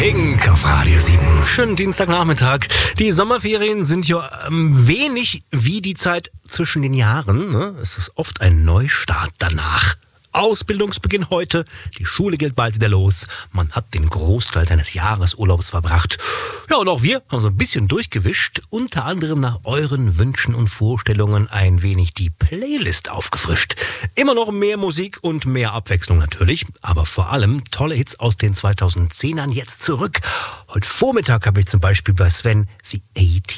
Pink auf Radio 7. Schönen Dienstagnachmittag. Die Sommerferien sind ja wenig wie die Zeit zwischen den Jahren. Ne? Es ist oft ein Neustart danach. Ausbildungsbeginn heute, die Schule geht bald wieder los. Man hat den Großteil seines Jahresurlaubs verbracht. Ja, und auch wir haben so ein bisschen durchgewischt, unter anderem nach euren Wünschen und Vorstellungen ein wenig die Playlist aufgefrischt. Immer noch mehr Musik und mehr Abwechslung natürlich, aber vor allem tolle Hits aus den 2010ern jetzt zurück. Heute Vormittag habe ich zum Beispiel bei Sven The A-Team